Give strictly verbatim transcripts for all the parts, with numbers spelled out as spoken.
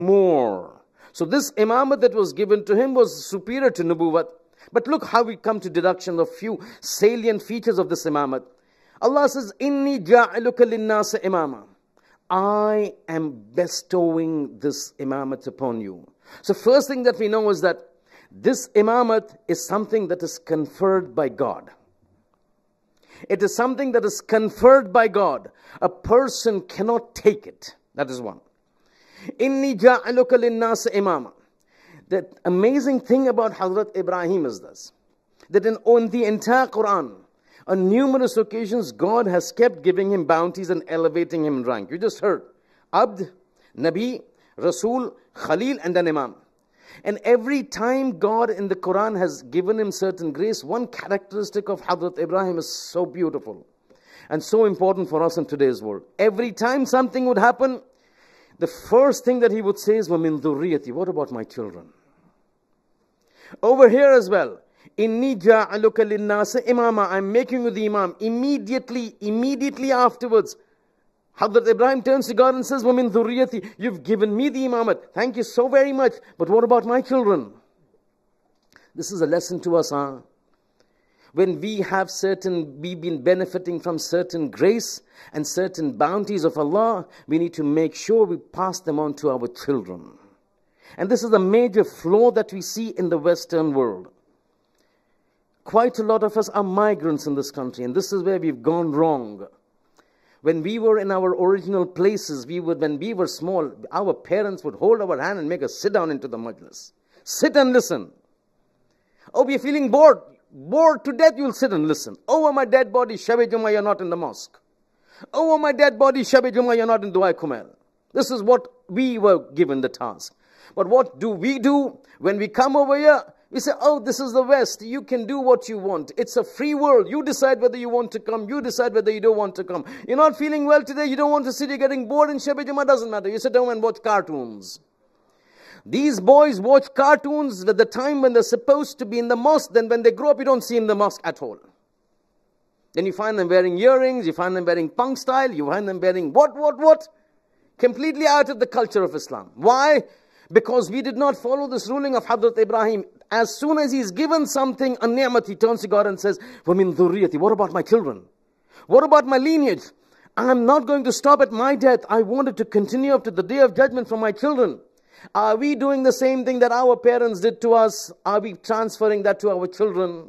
more. So this imamat that was given to him was superior to nubuwwat. But look how we come to deduction of few salient features of this imamat. Allah says, Inni ja'aluka linnasa imama. I am bestowing this imamat upon you. So first thing that we know is that this imamat is something that is conferred by God. It is something that is conferred by God. A person cannot take it. That is one. Inni ja'aluka linnasa imama. The amazing thing about Hazrat Ibrahim is this, that in on the entire Quran, on numerous occasions, God has kept giving him bounties and elevating him in rank. You just heard, Abd, Nabi, Rasul, Khalil, and an Imam. And every time God in the Quran has given him certain grace, one characteristic of Hazrat Ibrahim is so beautiful and so important for us in today's world. Every time something would happen, the first thing that he would say is, وَمِن ذُرِّيَّتِي. What about my children? Over here as well, Inni ja'aluka linnasa imama. I'm making you the imam. Immediately, immediately afterwards, Hazrat Ibrahim turns to God and says, وَمِن ذُرِّيَّتِي. You've given me the imamat. Thank you so very much. But what about my children? This is a lesson to us, huh? When we have certain, we've been benefiting from certain grace and certain bounties of Allah, we need to make sure we pass them on to our children. And this is a major flaw that we see in the Western world. Quite a lot of us are migrants in this country, and this is where we've gone wrong. When we were in our original places, we would, when we were small, our parents would hold our hand and make us sit down into the majlis. Sit and listen. Oh, we're feeling bored. Bored to death, you'll sit and listen. Oh, my dead body, Shabi Jummah, you're not in the mosque. Oh, my dead body, Shabi Jummah, you're not in Dua Kumail. This is what we were given the task. But what do we do? When we come over here, we say, oh, this is the West. You can do what you want. It's a free world. You decide whether you want to come. You decide whether you don't want to come. You're not feeling well today. You don't want to sit. You're getting bored in Shabi Jummah. Doesn't matter. You sit down and watch cartoons. These boys watch cartoons at the time when they're supposed to be in the mosque. Then when they grow up, you don't see them in the mosque at all. Then you find them wearing earrings. You find them wearing punk style. You find them wearing what, what, what? Completely out of the culture of Islam. Why? Because we did not follow this ruling of Hazrat Ibrahim. As soon as he's given something, a ni'mat, he turns to God and says, وَمِن ذُرِّيَّتِي. What about my children? What about my lineage? I'm not going to stop at my death. I wanted to continue up to the day of judgment for my children. Are we doing the same thing that our parents did to us? Are we transferring that to our children?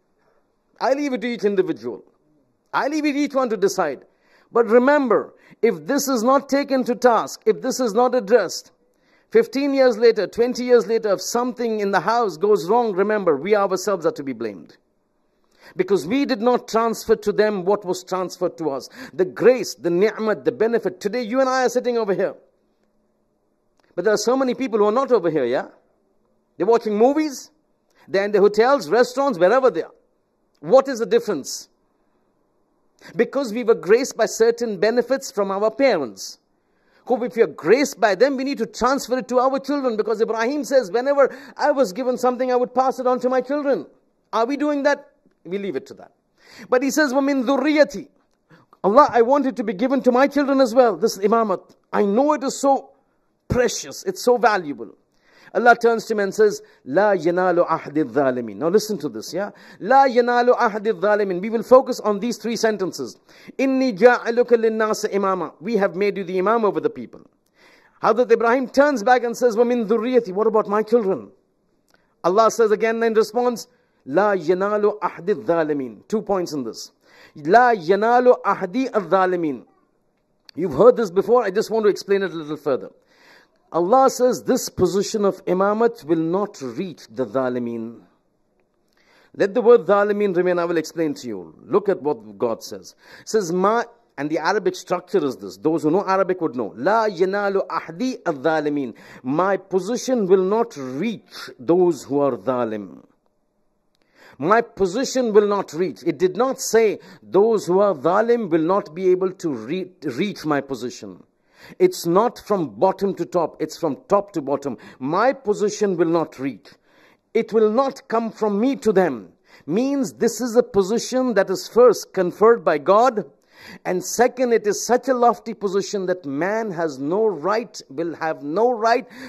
I leave it to each individual. I leave it to each one to decide. But remember, if this is not taken to task, if this is not addressed, fifteen years later, twenty years later, if something in the house goes wrong, remember, we ourselves are to be blamed. Because we did not transfer to them what was transferred to us. The grace, the ni'mat, the benefit. Today, you and I are sitting over here. But there are so many people who are not over here, yeah? They're watching movies. They're in the hotels, restaurants, wherever they are. What is the difference? Because we were graced by certain benefits from our parents. Who, if we are graced by them, we need to transfer it to our children. Because Ibrahim says, whenever I was given something, I would pass it on to my children. Are we doing that? We leave it to that. But he says, وَمِن ذُرِّيَّتِي. Allah, I want it to be given to my children as well. This imamat. I know it is so precious. It's so valuable. Allah turns to him and says, La yanalu ahdi dhalimin. Now listen to this, yeah? La yanalu ahdi dhalimin. We will focus on these three sentences. Inni ja'aluka linnasa imama. We have made you the imam over the people. Hazrat Ibrahim turns back and says, وَمِن ذُرِّيَّتِي. What about my children? Allah says again in response, La yanalu ahdi dhalimin. Two points in this. La yanalu ahdi al-dhalimin. You've heard this before. I just want to explain it a little further. Allah says this position of imamat will not reach the dhalimin. Let the word dhalimin remain. I will explain to you. Look at what God says. It says, Ma, and the Arabic structure is this. Those who know Arabic would know. La yanalu ahdi al-dhalimin. My position will not reach those who are dhalim. My position will not reach. It did not say those who are dhalim will not be able to re reach my position. It's not from bottom to top. It's from top to bottom. My position will not reach. It will not come from me to them. Means this is a position that is first conferred by God. And second, it is such a lofty position that man has no right, will have no right